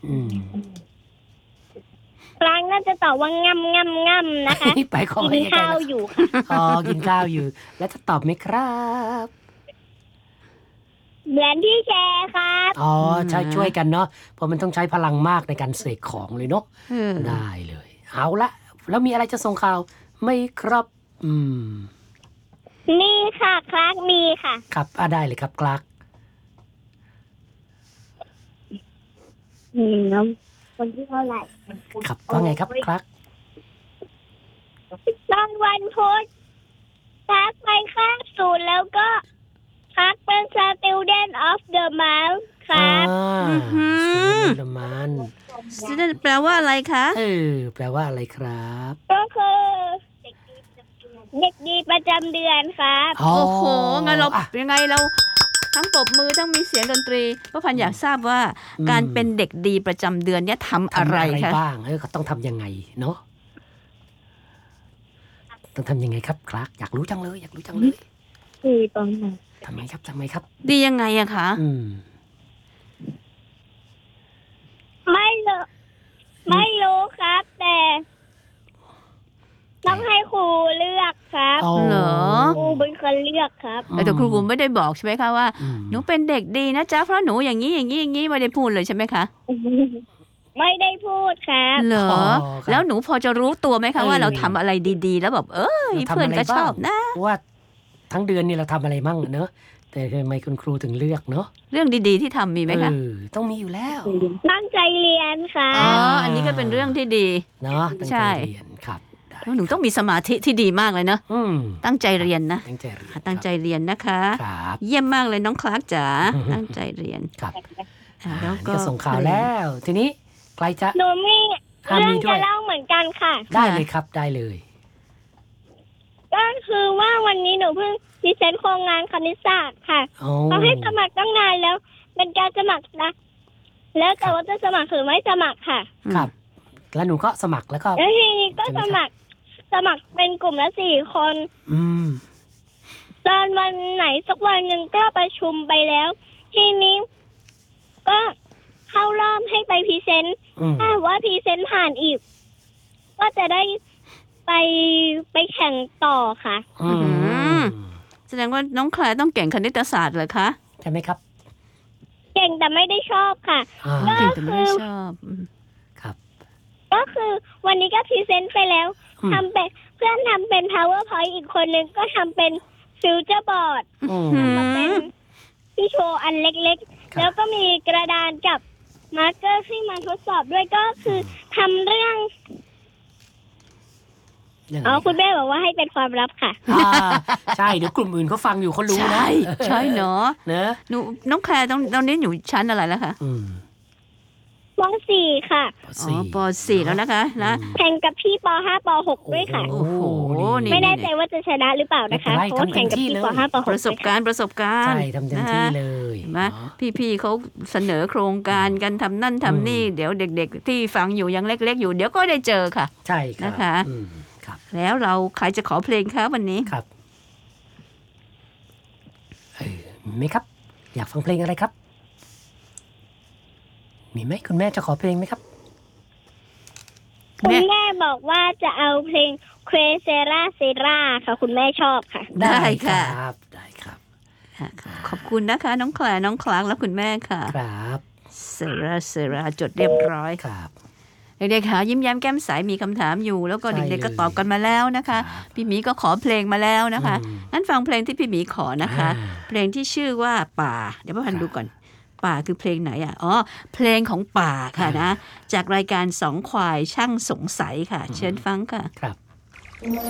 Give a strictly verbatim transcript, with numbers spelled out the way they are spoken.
อืมครั้งน่าจะตอบว่างำงำงำนะคะไปขอกินข้าวอยู่ค่ะอ๋อกินข้าวอยู่ แล้วจะตอบไหมครับเหมือนที่แชร์ครับอ๋อใช่ช่วยกันเนาะเพราะมันต้องใช้พลังมากในการเสกของเลยเนาะเออได้เลย เอาละแล้วมีอะไรจะส่งข่าวไหม่ครับ อืมมีค่ะครั้งมีค่ะครับอ่ะได้เลยครับกลากอืมแล้วคนที่เท่าไหร่ครับว่าไงครับกลากตอนวันพุธทักไปข้างศูนย์แล้วก็ทักเป็น student of the month ครับอ่าสนุกมัน student แปลว่าอะไรคะเออแปลว่าอะไรครับก็คือเด็กดีประจำเดือนครับโอ้โหงั้นเราอ่ะยังไงเราทั้งปรบมือทั้งมีเสียงดนตรีป้าพันธุ์อยากทราบว่าอืมการเป็นเด็กดีประจำเดือนเนี่ยทำอะไรทำอะไรคะบ้างเออเขาต้องทำยังไงเนาะต้องทำยังไงครับกลากอยากรู้จังเลยอยากรู้จังเลยคือตรงไหนทำไมครับทำไมครับดียังไงอะคะอืมไม่รู้ไม่รู้ครับ แต่ ต้องให้ครูเลือกครับอ๋อเหรอครูเป็นคนเลือกครับแต่ครูบุ๋มไม่ได้บอกใช่ไหมคะว่าอืมหนูเป็นเด็กดีนะจ๊ะเพราะหนูอย่างนี้อย่างนี้อย่างนี้ไม่ได้พูดเลยใช่ไหมคะไม่ได้พูดครับเหรอครับแล้วหนูพอจะรู้ตัวไหมคะเออว่าเราทำอะไรดีๆ แล้วแบบเอ้ยเราทำเพื่อนอะไรก็ชอบบ้างนะว่าทั้งเดือนนี่เราทำอะไรมั่งเนอะแต่ทำไมคุณครูถึงเลือกเนอะเรื่องดีๆที่ทำมีไหมคะเออต้องมีอยู่แล้วตั้งใจเรียนครัอ๋อบอันนี้ก็เป็นเรื่องที่ดีเนาะตั้งใช่ใจเรียนครับได้แล้วหนูต้องมีสมาธิที่ดีมากเลยเนอะอืมตั้งใจเรียนนะตั้งใจเรียนตั้งใจเรียนนะคะครับเยี่ยมมากเลยน้องคลาร์กจ๋า ตั้งใจเรียนครับอ่ะอ่าแล้วนี่ก็ก็ส่งข่าวแล้ว ทีนี้ใครจะหนูมีอ่ะเรื่อมีงด้วจะยเล่าเหมือนกันค่ะได้เลยครับได้เลยก็คือว่าวันนี้หนูเพิ่งพรีเซนต์โครงงานคณิตศาสตร์ค่ะอ๋อเขาให้สมัครตั้งนานแล้ว เป็นการสมัครนะแล้วแต่ว่าจะสมัครหรือไม่สมัครค่ะครับ แล้วหนูก็สมัครแล้วก็แล้วทีนี้ก็ใช่สไหมครับมัคร สมัครเป็นกลุ่มละสี่คนอืมตอนวันไหนสักวันหนึ่งก็ประชุมไปแล้ว ทีนี้ ก็เข้ารอบให้ไปพรีเซนต์อืมถ้าว่าพรีเซนต์ผ่านอีก ก็จะได้ไปไปแข่งต่อค่ะอืมแสดงว่าน้องคลาร์กต้องเก่งคณิตศาสตร์เหรอคะใช่ไหมครับเก่งแต่ไม่ได้ชอบค่ะอ่าก็เก่งแต่ไม่ได้ชอบอืมครับก็คือวันนี้ก็พรีเซนต์ไปแล้วอืมทำเป็นเพื่อนทำเป็น powerpoint อีกคนนึงก็ทำเป็น future board อืมมาเป็นที่โชว์อันเล็กครับๆ แล้วก็มีกระดานกับมาร์กเกอร์ที่มาทดสอบด้วยก็คือทำเรื่องเรื่องะอ๋อไรคุณแม่บอกว่าให้เป็นความลับค่ะอ่าใช่เดี๋ยวกลุ่มอื่นเขาฟังอยู่เขารู้นะใช่ใช่เนาะเนอะหนูน้องแคลร์ตอนตอนนี้อยู่ชั้นอะไรแล้วคะอืมป .สี่ ค่ะปอ๋สี่อปสี่แล้วนะคะนะอืมแข่งกับพี่ป .ห้า ป .หก ด้วยค่ะโอ้โหนี่ไม่แน่ใจว่าจะชนะหรือเปล่านะคะไม่เพเป็นไรราะว่าแข่งกับพี่ทำเต็มที่ปเลย .ห้า ป .หกประสบการณ์ประสบการณ์ใช่ทำเต็มที่นะเลยเห็นไหมเนาะพี่ๆเขาเสนอโครงการกันทำนั่นทำนี่อืมเดี๋ยวเด็กๆ ที่ฟังอยู่ยังเล็ก ๆ อยู่เดี๋ยวก็ได้เจอค่ะใช่ครับนะคะอืมครับแล้วเราใครจะขอเพลงคะวันนี้ครับเออมีไหมครับ อยากฟังเพลงอะไรครับ มีไหมคุณแม่จะขอเพลงไหมครับคุณแม่แม่บอกว่าจะเอาเพลงเควเซราเซราค่ะ คุณแม่ชอบค่ะได้ค่ะรับได้ครับค่ะขอบคุณนะคะ น้องแคลร์น้องคลาร์กและคุณแม่ค่ะครับเซราเซราจดเรียบร้อยครับเด็กๆค่ะยิ้มแย้มแก้มใสมีคำถามอยู่ แล้วก็ใช่เด็กๆก็เลยตอบกันมาแล้วนะคะครับพี่หมีก็ขอเพลงมาแล้วนะคะอืมงั้นฟังเพลงที่พี่หมีขอนะคะอ่าเพลงที่ชื่อว่าป่า เดี๋ยวพ่อพันครับดูก่อน ป่าคือเพลงไหนอ่ะอ๋อเพลงของป่าค่ะนะ จากรายการสองควายช่างสงสัยค่ะ เชิญฟังค่ะครับ